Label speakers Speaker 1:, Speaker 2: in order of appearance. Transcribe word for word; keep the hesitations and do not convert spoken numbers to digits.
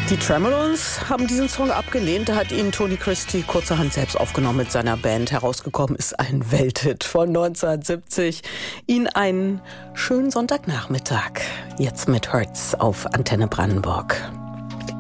Speaker 1: Die Tremolones haben diesen Song abgelehnt. Da hat ihn Tony Christie kurzerhand selbst aufgenommen mit seiner Band. Herausgekommen ist ein Welthit von neunzehnhundertsiebzig. Ihnen einen schönen Sonntagnachmittag. Jetzt mit Hurts auf Antenne Brandenburg.